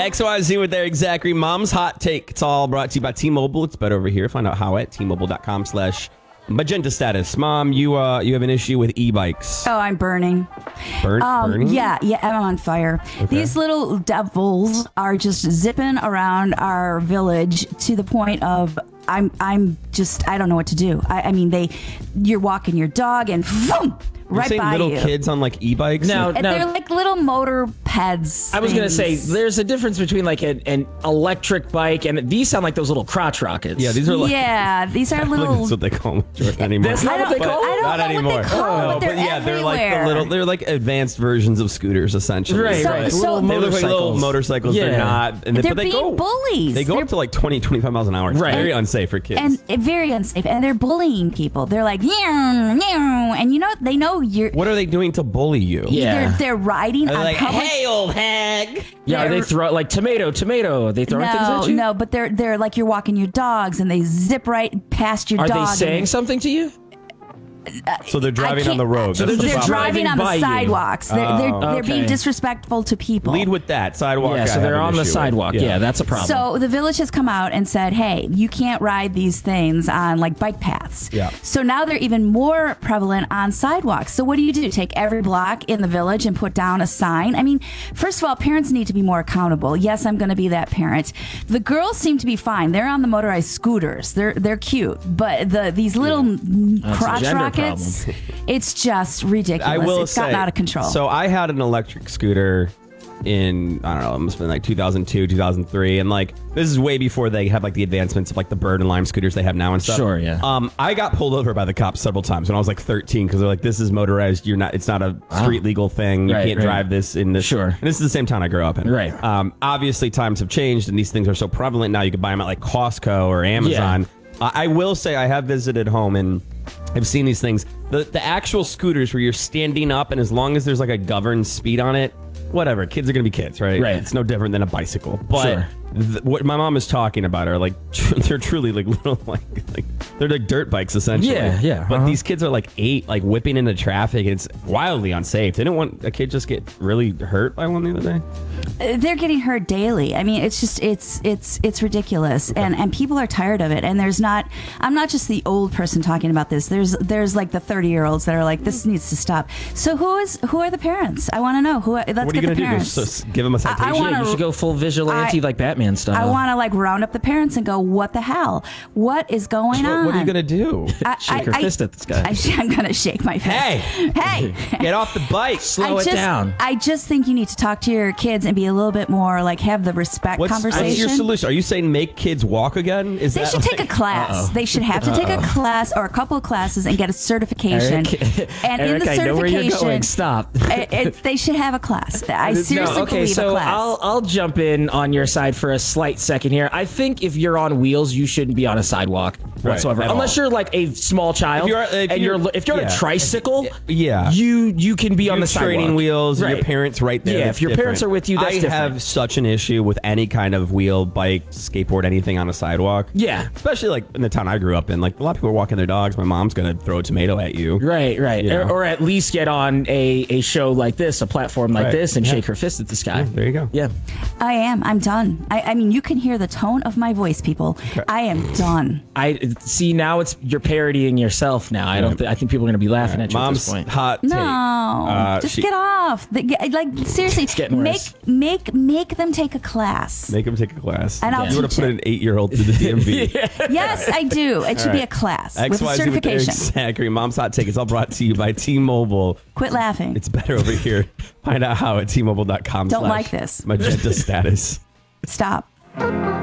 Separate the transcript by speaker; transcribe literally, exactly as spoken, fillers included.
Speaker 1: X Y Z with Eric Zachary. Mom's Hot Take. It's all brought to you by T-Mobile. It's better over here. Find out how at T-Mobile.com slash magenta status. Mom, you uh, you have an issue with e-bikes.
Speaker 2: Oh, I'm burning.
Speaker 1: Burn,
Speaker 2: Um,
Speaker 1: burning?
Speaker 2: yeah, yeah, I'm on fire.
Speaker 1: Okay.
Speaker 2: These little devils are just zipping around our village to the point of I'm I'm just I don't know what to do. I, I mean, they you're walking your dog and boom,
Speaker 1: You're
Speaker 2: right
Speaker 1: saying
Speaker 2: by
Speaker 1: little
Speaker 2: you.
Speaker 1: kids on like e-bikes?
Speaker 3: No,
Speaker 2: And
Speaker 3: no.
Speaker 2: they're like little motor pads.
Speaker 3: I was going to say,
Speaker 2: things.
Speaker 3: there's a difference between like an, an electric bike and these sound like those little crotch rockets.
Speaker 1: Yeah, these are like...
Speaker 2: yeah, these are
Speaker 1: I don't think
Speaker 2: little.
Speaker 1: that's what they call them Jordan, anymore.
Speaker 3: That's not
Speaker 2: I
Speaker 3: what they
Speaker 2: don't-
Speaker 3: call
Speaker 2: I don't
Speaker 1: Not
Speaker 2: know
Speaker 1: anymore.
Speaker 2: what they call
Speaker 1: Oh,
Speaker 2: them, but
Speaker 1: but
Speaker 2: they're
Speaker 1: yeah, they're like the
Speaker 2: everywhere.
Speaker 1: little, they're like advanced versions of scooters, essentially.
Speaker 3: Right,
Speaker 2: So-
Speaker 3: right.
Speaker 2: so-
Speaker 3: little
Speaker 1: They look like little
Speaker 3: motorcycles.
Speaker 1: motorcycles.
Speaker 3: Yeah.
Speaker 1: They're not. And they,
Speaker 2: They're
Speaker 1: but they
Speaker 2: being
Speaker 1: go,
Speaker 2: bullies.
Speaker 1: They go
Speaker 2: They're-
Speaker 1: up to like twenty, twenty-five miles an hour. It's
Speaker 3: Right.
Speaker 1: very unsafe for kids.
Speaker 2: And uh, very unsafe, and they're bullying people. They're like, meow, meow, and you know they know you're.
Speaker 1: what are they doing to bully you?
Speaker 3: Yeah.
Speaker 2: They're, they're riding
Speaker 1: Are they
Speaker 2: on
Speaker 1: like,
Speaker 2: public.
Speaker 1: hey, old hag.
Speaker 3: Yeah,
Speaker 2: They're-
Speaker 3: they throw like tomato, tomato. Are they throwing things
Speaker 2: No,
Speaker 3: at you?
Speaker 2: no, but they're they're like you're walking your dogs, and they zip right past your
Speaker 3: Are
Speaker 2: dog.
Speaker 3: they saying
Speaker 2: and
Speaker 3: something to you?
Speaker 1: So they're driving on the road.
Speaker 3: So
Speaker 1: That's
Speaker 3: they're
Speaker 1: the
Speaker 2: They're
Speaker 3: just
Speaker 1: problem.
Speaker 2: driving on
Speaker 3: by
Speaker 2: the
Speaker 3: you.
Speaker 2: sidewalks. They're they're,
Speaker 1: Oh.
Speaker 2: they're being
Speaker 3: Okay.
Speaker 2: disrespectful to people.
Speaker 1: Lead with that sidewalk.
Speaker 3: Yeah,
Speaker 1: I
Speaker 3: so
Speaker 1: have
Speaker 3: they're
Speaker 1: an
Speaker 3: on the
Speaker 1: issue with.
Speaker 3: sidewalk. Yeah. that's a problem.
Speaker 2: So the village has come out and said, hey, you can't ride these things on like bike paths.
Speaker 1: Yeah.
Speaker 2: So now they're even more prevalent on sidewalks. So what do you do? Take every block in the village and put down a sign? I mean, first of all, parents need to be more accountable. Yes, I'm going to be that parent. The girls seem to be fine. They're on the motorized scooters. They're they're cute. But the these little mm,
Speaker 3: That's a
Speaker 2: crotch
Speaker 3: gender
Speaker 2: rockets, it's just ridiculous.
Speaker 1: I will
Speaker 2: it's
Speaker 1: say,
Speaker 2: gotten out of control.
Speaker 1: So I had an electric scooter in, I don't know, it must have been like two thousand two, two thousand three. And like, this is way before they have like the advancements of like the Bird and Lime scooters they have now and stuff.
Speaker 3: Sure, yeah.
Speaker 1: Um, I got pulled over by the cops several times when I was like thirteen because they're like, this is motorized. You're not, it's not a street legal thing. You
Speaker 3: Right,
Speaker 1: can't
Speaker 3: right.
Speaker 1: drive this in this.
Speaker 3: Sure.
Speaker 1: And this is the same town I grew up in.
Speaker 3: Right.
Speaker 1: Um, obviously times have changed and these things are so prevalent now. You can buy them at like Costco or Amazon. Uh, I will say I have visited home and I've seen these things. The the actual scooters where you're standing up and as long as there's like a governed speed on it, whatever. Kids are going to be kids, right?
Speaker 3: Right.
Speaker 1: It's no different than a bicycle. But
Speaker 3: Sure.
Speaker 1: th- what my mom is talking about are like, tr- they're truly like little, like, like, they're like dirt bikes essentially.
Speaker 3: Yeah, yeah,
Speaker 1: But
Speaker 3: uh-huh.
Speaker 1: these kids are like eight, like whipping into traffic. It's wildly unsafe. They didn't want a kid just get really hurt by one the other day.
Speaker 2: Uh, they're getting hurt daily. I mean, it's just it's it's it's ridiculous, and and people are tired of it. And there's not. I'm not just the old person talking about this. There's there's like the thirty year olds that are like, this needs to stop. So who is who are the parents? I want to know who. Let's
Speaker 1: what are you
Speaker 2: get
Speaker 1: going
Speaker 2: the
Speaker 1: to do?
Speaker 2: parents.
Speaker 1: Just, just give them a citation?
Speaker 2: I wanna-
Speaker 3: Yeah, you should go full vigilante
Speaker 2: I-
Speaker 3: like Batman style.
Speaker 2: I want to like round up the parents and go, what the hell? What is going
Speaker 1: What,
Speaker 2: on?
Speaker 1: what are you going to do?
Speaker 2: I,
Speaker 3: Shake her
Speaker 2: I,
Speaker 3: fist at this guy.
Speaker 2: I, I'm gonna shake my fist.
Speaker 1: Hey,
Speaker 2: hey.
Speaker 1: get off the bike.
Speaker 3: Slow
Speaker 2: I
Speaker 3: it
Speaker 2: just,
Speaker 3: down.
Speaker 2: I just think you need to talk to your kids and be a little bit more like have the respect
Speaker 1: What's,
Speaker 2: conversation.
Speaker 1: what's your solution? Are you saying make kids walk again? Is
Speaker 2: They
Speaker 1: that
Speaker 2: should
Speaker 1: like,
Speaker 2: take a class. They should have to take a class or a couple of classes and get a certification.
Speaker 3: Eric,
Speaker 2: and
Speaker 3: Eric,
Speaker 2: in the
Speaker 3: I know where you're
Speaker 2: certification,
Speaker 3: going. Stop.
Speaker 2: it, it, they should have a class. I seriously
Speaker 3: No, okay,
Speaker 2: believe
Speaker 3: so
Speaker 2: a class.
Speaker 3: I'll I'll jump in on your side for a slight second here. I think if you're on wheels, you shouldn't be on a sidewalk whatsoever,
Speaker 1: at
Speaker 3: unless
Speaker 1: all.
Speaker 3: you're like a small child
Speaker 1: If you're- if
Speaker 3: and you're,
Speaker 1: you're-
Speaker 3: if you're on
Speaker 1: yeah.
Speaker 3: a tricycle,
Speaker 1: Yeah.
Speaker 3: you you can be on
Speaker 1: You're
Speaker 3: the sidewalk.
Speaker 1: training wheels and
Speaker 3: Right.
Speaker 1: your parents right there.
Speaker 3: Yeah,
Speaker 1: that's
Speaker 3: if your parents
Speaker 1: different.
Speaker 3: are with you, that's
Speaker 1: I
Speaker 3: different.
Speaker 1: have such an issue with any kind of wheel, bike, skateboard, anything on a sidewalk.
Speaker 3: Yeah.
Speaker 1: Especially like in the town I grew up in. Like a lot of people are walking their dogs. My mom's gonna throw a tomato at you.
Speaker 3: Right, right.
Speaker 1: You
Speaker 3: Or,
Speaker 1: know.
Speaker 3: or at least get on a, a show like this, a platform like
Speaker 1: Right.
Speaker 3: this, and
Speaker 1: Yeah.
Speaker 3: shake her fist at this guy.
Speaker 1: There you go.
Speaker 3: Yeah.
Speaker 2: I am. I'm done. I, I mean, you can hear the tone of my voice, people. I am done.
Speaker 3: I see now it's you're parodying yourself now. I don't. Th- I think people are going to be laughing at you
Speaker 1: Mom's
Speaker 3: at this point.
Speaker 1: hot take.
Speaker 2: No,
Speaker 1: Uh,
Speaker 2: just
Speaker 1: she-
Speaker 2: get off. The- get- Like seriously,
Speaker 3: getting
Speaker 2: make
Speaker 3: worse.
Speaker 2: make make them take a class.
Speaker 1: Make them take a class.
Speaker 2: And I'll
Speaker 1: you want
Speaker 2: teach
Speaker 1: to put
Speaker 2: it.
Speaker 1: an eight-year-old through the D M V.
Speaker 2: Yes, I do. It should be a class
Speaker 1: X
Speaker 2: with a
Speaker 1: Y Z with Eric
Speaker 2: certification.
Speaker 1: Zachary. Mom's hot take. It's all brought to you by T-Mobile.
Speaker 2: Quit laughing.
Speaker 1: It's better over here. Find out how at T Mobile dot com.
Speaker 2: Don't like this.
Speaker 1: Magenta status.
Speaker 2: Stop.